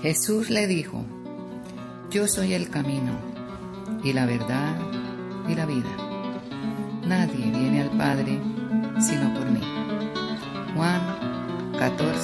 Jesús le dijo: yo soy el camino, y la verdad, y la vida. Nadie viene al Padre sino por mí. Juan 14.